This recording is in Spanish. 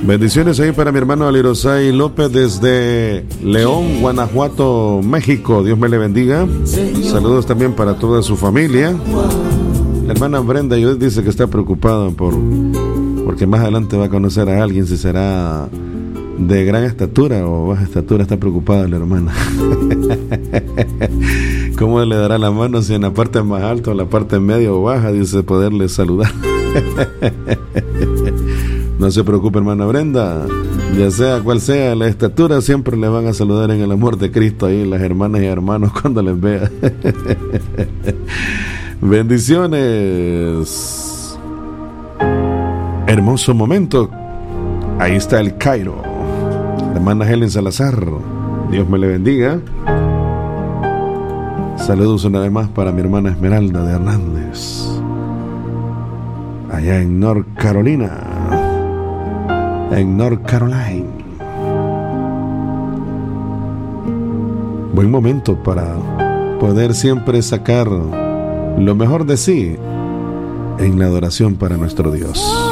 Bendiciones ahí para mi hermano Alirosay López desde León, Guanajuato, México. Dios me le bendiga. Saludos también para toda su familia. La hermana Brenda Judith dice que está preocupada porque más adelante va a conocer a alguien, si será de gran estatura o baja estatura. Está preocupada la hermana. ¿Cómo le dará la mano si en la parte más alta o la parte media o baja dice poderle saludar? No se preocupe, hermana Brenda, ya sea cual sea la estatura, siempre le van a saludar en el amor de Cristo ahí las hermanas y hermanos cuando les vea. Bendiciones. Hermoso momento. Ahí está el Cairo. La hermana Helen Salazar, Dios me le bendiga. Saludos una vez más para mi hermana Esmeralda de Hernández, allá en North Carolina. En North Carolina. Buen momento para poder siempre sacar lo mejor de sí en la adoración para nuestro Dios.